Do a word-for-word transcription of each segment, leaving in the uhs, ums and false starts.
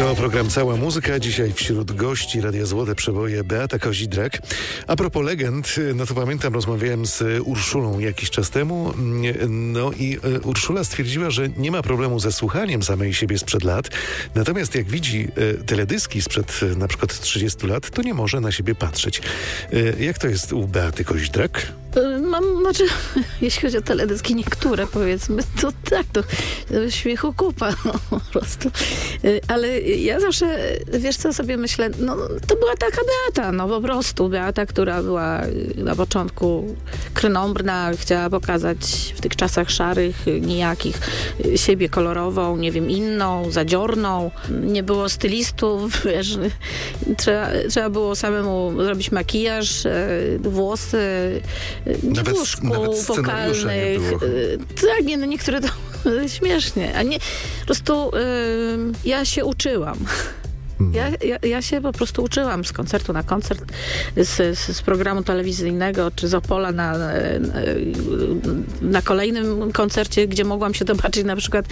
To program Cała Muzyka. Dzisiaj wśród gości Radia Złote Przeboje Beata Kozidrak. A propos legend, no to pamiętam, rozmawiałem z Urszulą jakiś czas temu. No i Urszula stwierdziła, że nie ma problemu ze słuchaniem samej siebie sprzed lat. Natomiast jak widzi teledyski sprzed na przykład trzydziestu lat, to nie może na siebie patrzeć. Jak to jest u Beaty Kozidrak? Mam, znaczy, jeśli chodzi o teledyski, niektóre powiedzmy, to tak, to, to śmiechu kupa, no, po prostu. Ale ja zawsze, wiesz co, sobie myślę, no to była taka Beata, no po prostu Beata, która była na początku krnąbrna, chciała pokazać w tych czasach szarych, nijakich, siebie kolorową, nie wiem, inną, zadziorną. Nie było stylistów, wiesz, trzeba, trzeba było samemu zrobić makijaż, włosy, nie nawet, było szkół nawet wokalnych. Nie było. Tak, nie, no niektóre to śmiesznie. A nie, po prostu y, ja się uczyłam. Ja, ja, ja się po prostu uczyłam z koncertu na koncert, z, z, z programu telewizyjnego, czy z Opola na, na, na kolejnym koncercie, gdzie mogłam się zobaczyć na przykład,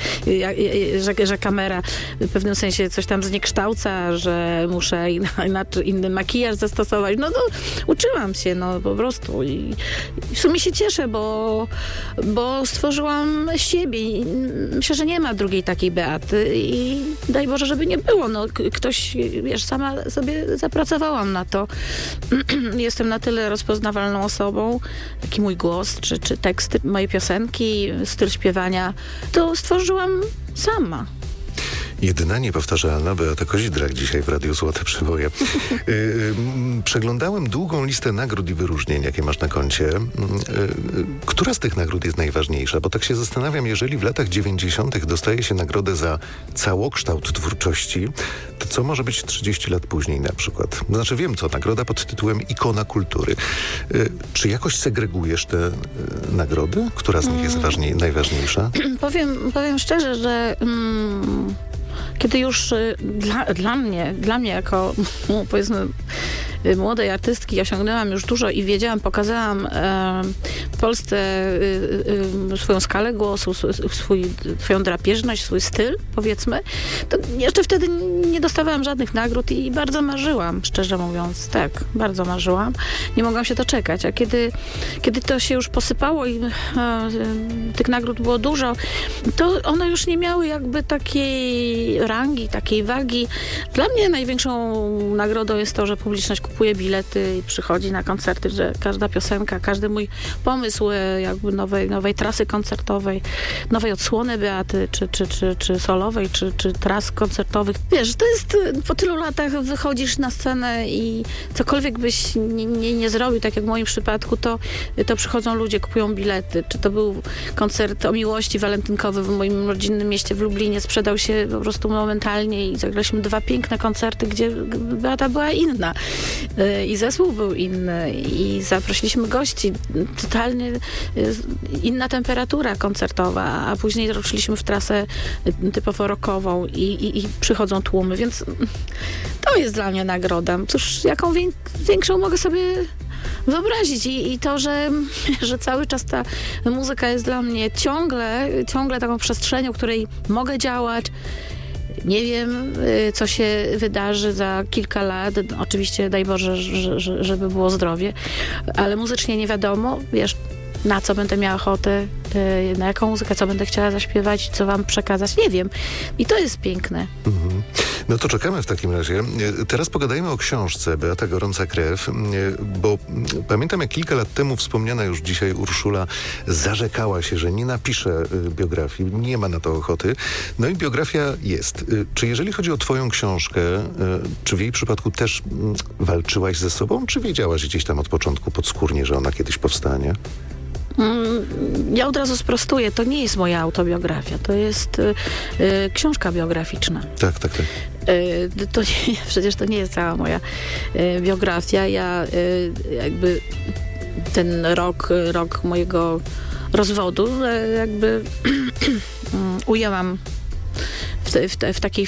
że, że kamera w pewnym sensie coś tam zniekształca, że muszę inaczej, inny makijaż zastosować. No to uczyłam się, no po prostu. I, i w sumie się cieszę, bo, bo stworzyłam siebie. I myślę, że nie ma drugiej takiej Beaty i daj Boże, żeby nie było. No, ktoś wiesz, sama sobie zapracowałam na to. Jestem na tyle rozpoznawalną osobą, taki mój głos, czy, czy teksty, moje piosenki, styl śpiewania, to stworzyłam sama. Jedyna niepowtarzalna Beata Kozidrak dzisiaj w Radiu Złote Przeboje. Yy, przeglądałem długą listę nagród i wyróżnień, jakie masz na koncie. Yy, która z tych nagród jest najważniejsza? Bo tak się zastanawiam, jeżeli w latach dziewięćdziesiątych dostaje się nagrodę za całokształt twórczości, to co może być trzydzieści lat później na przykład? Znaczy wiem co, nagroda pod tytułem Ikona Kultury. Yy, czy jakoś segregujesz te yy, nagrody? Która z nich jest ważniej, najważniejsza? powiem, powiem szczerze, że mm, kiedy już y, dla, dla mnie, dla mnie jako no, powiedzmy y, młodej artystki osiągnęłam już dużo i wiedziałam, pokazałam y, w Polsce y, y, swoją skalę głosu, swój, swoją drapieżność, swój styl, powiedzmy, to jeszcze wtedy nie dostawałam żadnych nagród i bardzo marzyłam, szczerze mówiąc, tak, bardzo marzyłam. Nie mogłam się doczekać, a kiedy, kiedy to się już posypało i y, y, tych nagród było dużo, to one już nie miały jakby takiej rangi, takiej wagi. Dla mnie największą nagrodą jest to, że publiczność kupuje bilety i przychodzi na koncerty, że każda piosenka, każdy mój pomysł jakby nowej, nowej trasy koncertowej, nowej odsłony Beaty, czy, czy, czy, czy solowej, czy, czy tras koncertowych. Wiesz, to jest, po tylu latach wychodzisz na scenę i cokolwiek byś nie, nie, nie zrobił, tak jak w moim przypadku, to, to przychodzą ludzie, kupują bilety. Czy to był koncert o miłości walentynkowy w moim rodzinnym mieście w Lublinie, sprzedał się po prostu momentalnie i zagraliśmy dwa piękne koncerty, gdzie Beata była inna i zespół był inny i zaprosiliśmy gości, totalnie inna temperatura koncertowa, a później ruszyliśmy w trasę typowo rockową i, i, i przychodzą tłumy, więc to jest dla mnie nagroda. Cóż, jaką większą mogę sobie wyobrazić I, i to, że, że cały czas ta muzyka jest dla mnie ciągle, ciągle taką przestrzenią, w której mogę działać. Nie wiem, co się wydarzy za kilka lat. Oczywiście daj Boże, że, żeby było zdrowie, ale muzycznie nie wiadomo, wiesz, na co będę miała ochotę, na jaką muzykę, co będę chciała zaśpiewać, co wam przekazać, nie wiem. I to jest piękne. Mhm. No to czekamy w takim razie. Teraz pogadajmy o książce Beata Gorąca Krew, bo pamiętam, jak kilka lat temu wspomniana już dzisiaj Urszula zarzekała się, że nie napisze biografii, nie ma na to ochoty. No i biografia jest. Czy jeżeli chodzi o twoją książkę, czy w jej przypadku też walczyłaś ze sobą, czy wiedziałaś gdzieś tam od początku podskórnie, że ona kiedyś powstanie? Ja od razu sprostuję, to nie jest moja autobiografia, to jest y, y, książka biograficzna. Tak, tak, tak. Y, to nie, przecież to nie jest cała moja y, biografia. Ja y, jakby ten rok, rok mojego rozwodu y, jakby ujęłam w, w, w takiej